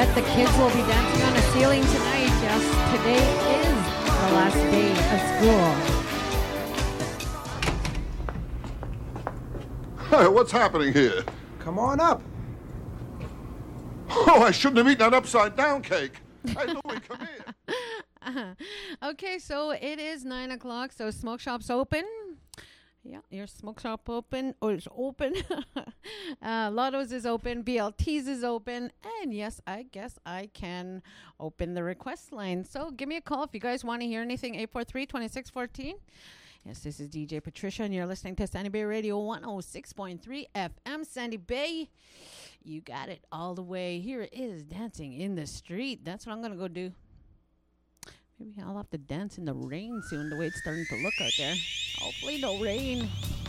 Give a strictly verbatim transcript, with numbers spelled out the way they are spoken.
The kids will be dancing on a ceiling tonight. Yes, today is the last day of school. Hey, what's happening here? Come on up. Oh, I shouldn't have eaten that upside down cake. Hey, Louie, come here. Uh, okay, so it is nine o'clock, so smoke shop's open. Yeah, your smoke shop open or is open. uh, Lotto's is open. B L T's is open. And yes, I guess I can open the request line. So give me a call if you guys want to hear anything. eight four three, two six one four. Yes, this is D J Patricia, and you're listening to Sandy Bay Radio one oh six point three F M. Sandy Bay, you got it all the way. Here is Dancing in the Street. That's what I'm going to go do. Maybe I'll have to dance in the rain soon, the way it's starting to look out there. Hopefully no rain.